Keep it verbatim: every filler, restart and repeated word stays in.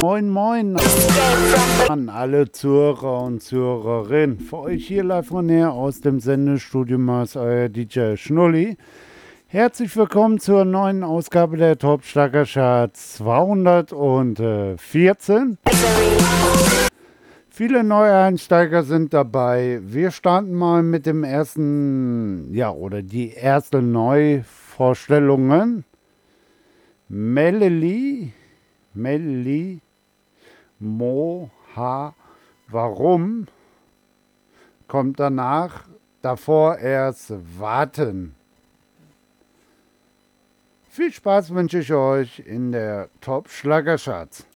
Moin Moin an alle Zuhörer und Zuhörerinnen. Für euch hier live von her aus dem Sendestudio Mars, euer D J Schnulli. Herzlich willkommen zur neuen Ausgabe der Top Schlager Charts zweihundertvierzehn. Viele Neueinsteiger sind dabei. Wir starten mal mit dem ersten, ja, oder die erste Neuvorstellungen. Melanie, Melanie, Moha, warum, kommt danach, davor erst warten. Viel Spaß wünsche ich euch in der Top Schlager Charts.